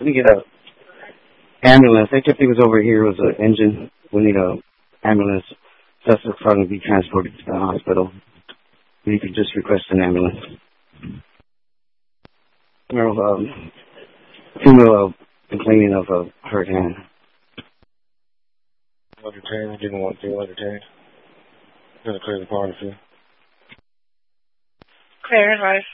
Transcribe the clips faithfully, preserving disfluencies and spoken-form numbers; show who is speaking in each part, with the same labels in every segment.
Speaker 1: We get a ambulance. H F D was over here. It was an engine. We need a ambulance. Suspect's going to be transported to the hospital. You could just request an ambulance. Female, um, female uh, complaining of a hurt hand.
Speaker 2: Letter ten, we didn't want to do letter ten. Gonna clear the car too.
Speaker 3: Clear advice.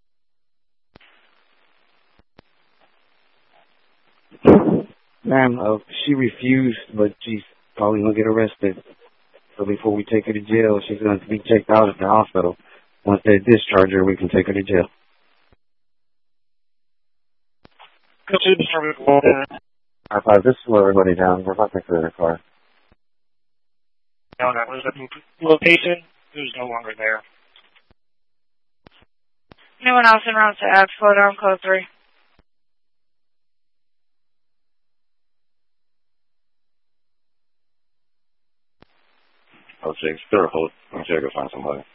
Speaker 1: Ma'am, uh, she refused, but she's probably going to get arrested. So before we take her to jail, she's going to be checked out at the hospital. Once they discharge her, we can take her to jail.
Speaker 3: Go to the service water.
Speaker 2: High five, this is slow everybody down. We're about to clear the car.
Speaker 3: No, that was the location. It was no longer there. Anyone else en route to add slow down code three?
Speaker 2: Oh, six. They're a hold. I'm sure I go find somebody.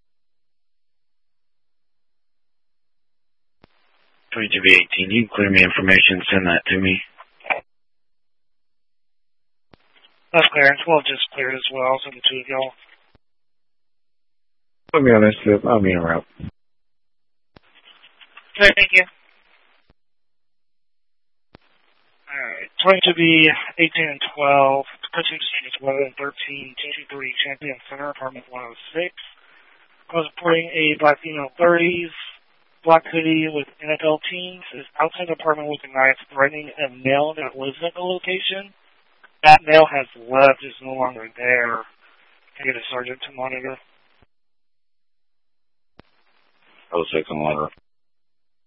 Speaker 4: twenty-two B eighteen, you can clear me information, send that to me.
Speaker 3: That's clearance. We'll just clear it as well, so the two of y'all.
Speaker 2: Put me on this trip. I'll be en route.
Speaker 3: Okay, thank you. Alright, twenty-two B eighteen and twelve, Pursuit Series eleven and thirteen, two two three, Champion Center, apartment one oh six. I was reporting a black female thirties, black hoodie with N F L teams, is outside the apartment with a knife, threatening a male that lives at the location. That male has left, is no longer there. Can I get a sergeant to monitor?
Speaker 2: Oh, six on monitor.